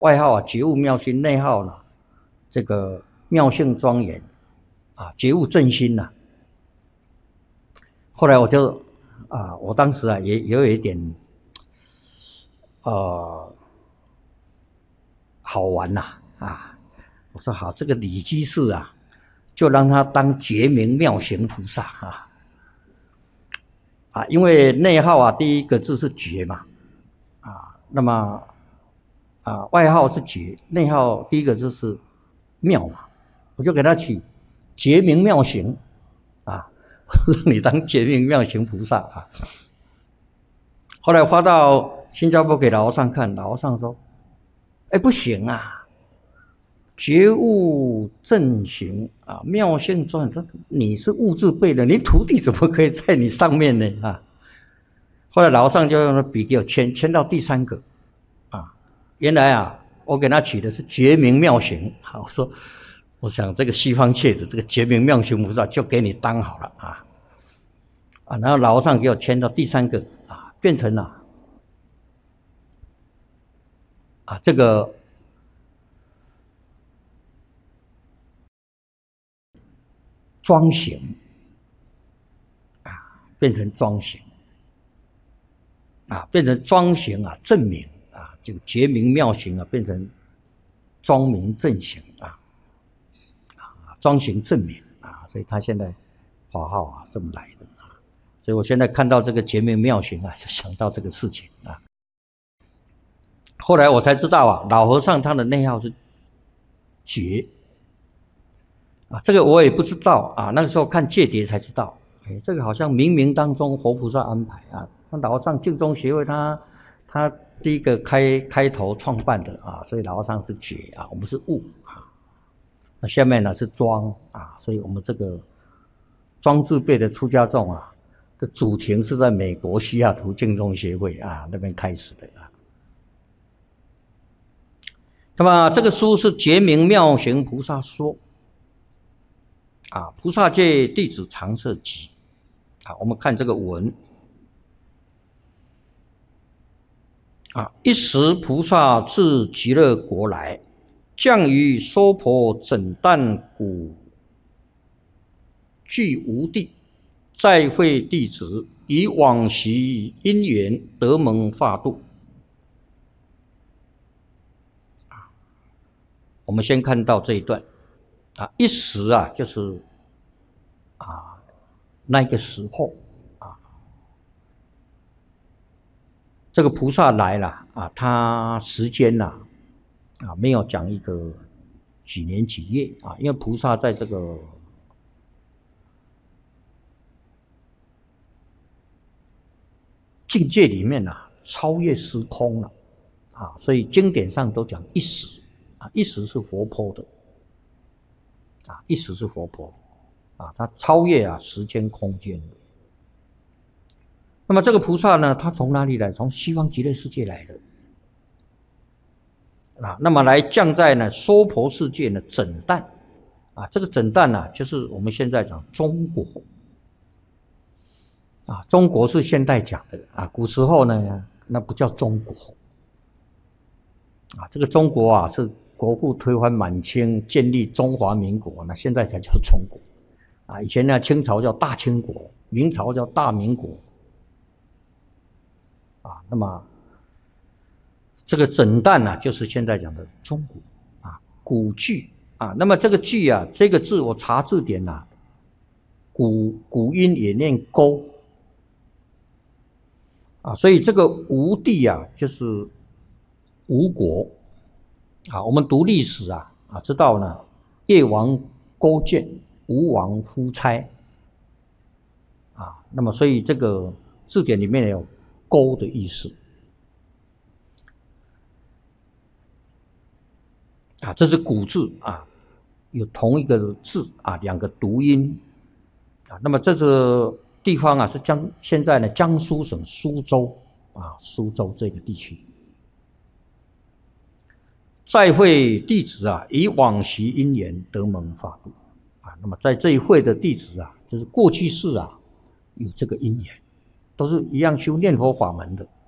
外号啊觉悟妙心，内号呢这个妙性庄严啊，觉悟正心呐。后来我当时啊也有一点好玩呐我说好，这个李居士啊，就让他当觉明妙行菩萨因为内号啊第一个字是觉嘛那么外号是觉，内号第一个字是妙嘛，我就给他取觉明妙行让你当觉明妙行菩萨后来发到新加坡给老和尚看，老和尚说：“哎，不行啊，觉悟正行妙性庄严，你是物质辈的，你徒弟怎么可以在你上面呢后来老和尚就用笔给我签到第3个原来我给他取的是觉明妙行我想这个西方切子，这个觉明妙行菩萨就给你当好了然后老和尚给我签到第3个变成这个庄行变成庄行变成庄行正明就觉明妙行变成庄明正行庄行正明所以他现在法号这么来的所以我现在看到这个觉明妙行就想到这个事情后来我才知道老和尚他的内号是觉这个我也不知道那个时候看戒牒才知道这个好像冥冥当中活菩萨安排那老和尚净宗协会他第一个开头创办的所以老和尚是觉我们是悟那下面呢是庄所以我们这个庄字辈的出家众的主庭是在美国西雅图净宗协会那边开始的那么这个书是觉明妙行菩萨说菩萨戒弟子常摄集我们看这个文一时菩萨自极乐国来，降于娑婆整旦古具无地，再会弟子，以往昔因缘得蒙化度。我们先看到这一段一时就是那个时候这个菩萨来了他时间没有讲一个几年几月因为菩萨在这个境界里面超越时空了所以经典上都讲一时一时是活泼的一时是活泼的它超越时间空间的。那么这个菩萨呢，他从哪里来？从西方极乐世界来的那么来降在呢娑婆世界呢整旦这个整旦就是我们现在讲中国中国是现代讲的古时候呢那不叫中国这个中国是国父推翻满清建立中华民国，那现在才叫中国以前呢清朝叫大清国，明朝叫大民国那么这个整旦就是现在讲的中国古句那么这个句这个字我查字典古音也念勾所以这个吴地就是吴国我们读历史知道呢越王勾践，吴王夫差那么所以这个字典里面有勾的意思这是古字有同一个字两个读音那么这个地方是现在呢江苏省苏州苏州这个地区。再会弟子以往昔因缘得蒙化度那么在这一会的弟子就是过去世有这个因缘，都是一样修念佛法门的